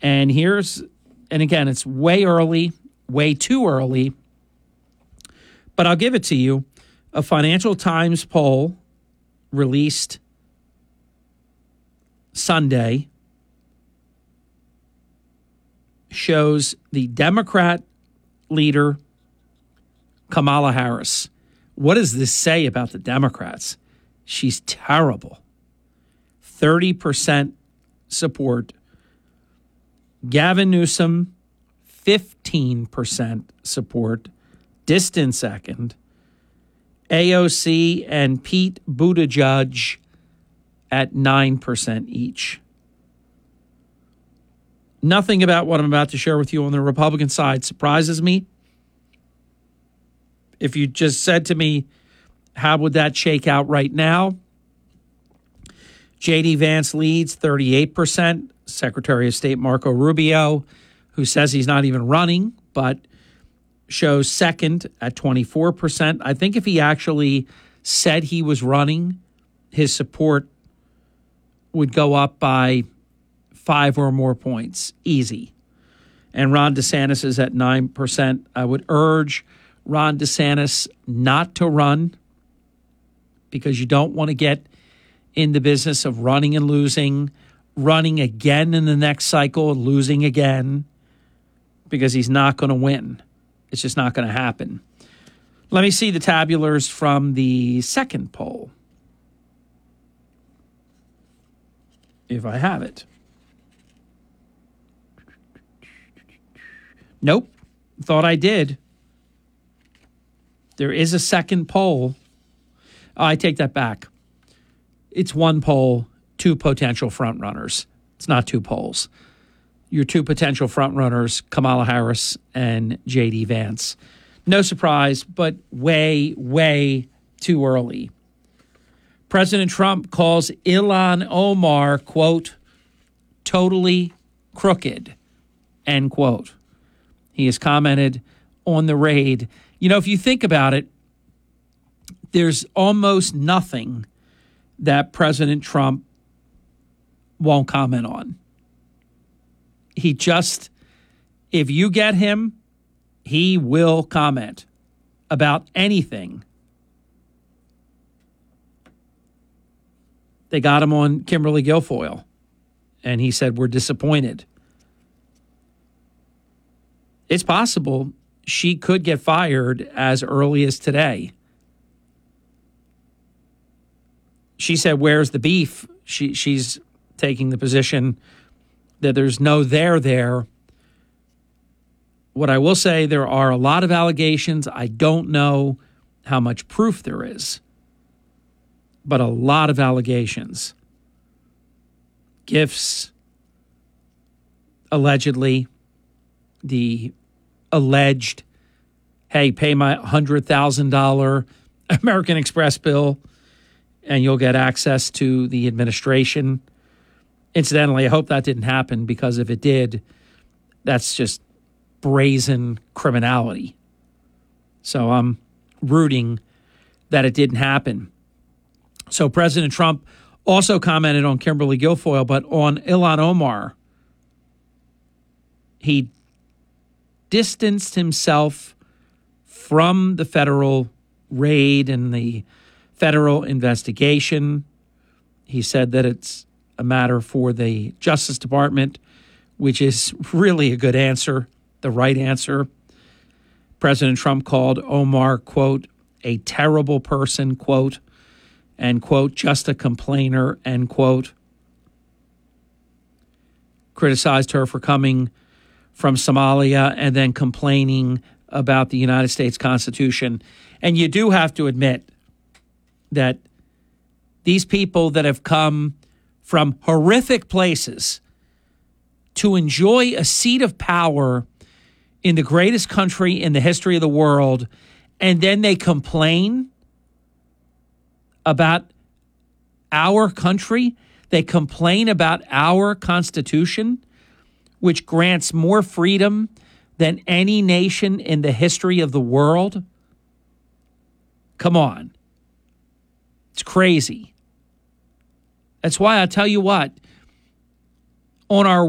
And again, it's way early, way too early, but I'll give it to you. A Financial Times poll released Sunday shows the Democrat leader, Kamala Harris. What does this say about the Democrats? She's terrible. 30% support. Gavin Newsom, 15% support. Distant second. AOC and Pete Buttigieg at 9% each. Nothing about what I'm about to share with you on the Republican side surprises me. If you just said to me, how would that shake out right now? J.D. Vance leads 38%. Secretary of State Marco Rubio, who says he's not even running, but shows second at 24%. I think if he actually said he was running, his support would go up by 5 or more points. Easy. And Ron DeSantis is at 9%. I would urge Ron DeSantis not to run because you don't want to get in the business of running and losing, running again in the next cycle, losing again, because he's not going to win. It's just not going to happen. Let me see the tabulars from the second poll, if I have it. Nope. Thought I did. There is a second poll. Oh, I take that back. It's one poll, 2 potential frontrunners. It's not 2 polls. Your 2 potential frontrunners, Kamala Harris and J.D. Vance. No surprise, but way, way too early. President Trump calls Ilhan Omar, quote, totally crooked, end quote. He has commented on the raid. You know, if you think about it, there's almost nothing that President Trump won't comment on. He just, if you get him, he will comment about anything. They got him on Kimberly Guilfoyle, and he said, we're disappointed. It's possible she could get fired as early as today. She said, where's the beef? She's taking the position that there's no there. What I will say, there are a lot of allegations. I don't know how much proof there is, but a lot of allegations. Gifts, allegedly, the alleged, hey, pay my $100,000 American Express bill and you'll get access to the administration. Incidentally, I hope that didn't happen, because if it did, that's just brazen criminality. So I'm rooting that it didn't happen. So President Trump also commented on Kimberly Guilfoyle, but on Ilhan Omar, he distanced himself from the federal raid and the federal investigation. He said that it's a matter for the Justice Department, which is really a good answer, the right answer. President Trump called Omar, quote, a terrible person, quote, and, quote, just a complainer, end quote. Criticized her for coming from Somalia and then complaining about the United States Constitution. And you do have to admit that these people that have come from horrific places to enjoy a seat of power in the greatest country in the history of the world, and then they complain about our country, they complain about our Constitution, which grants more freedom than any nation in the history of the world. Come on. It's crazy. That's why I tell you what, on our